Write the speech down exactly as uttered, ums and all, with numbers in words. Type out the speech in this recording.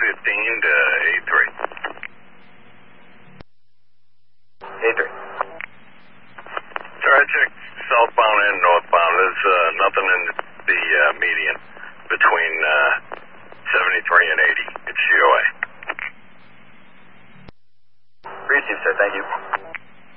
fifteen to A three. A three. Sir, I checked southbound and northbound. There's uh, nothing in the uh, median between uh, seventy-three and eighty. It's C O A. Received, sir. Thank you.